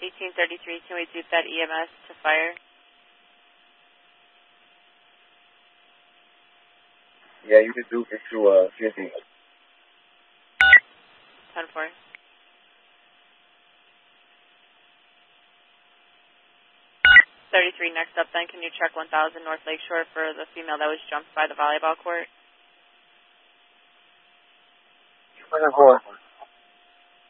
1833, can we dupe that EMS to fire? Yeah, you can dupe it to CNT. 10-4. Next up then, can you check 1000 North Lakeshore for the female that was jumped by the volleyball court? 10-4.